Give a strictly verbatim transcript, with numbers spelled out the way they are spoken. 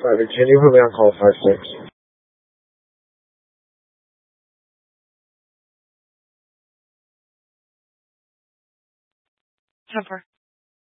five. Virginia, put me on call five six. ten four.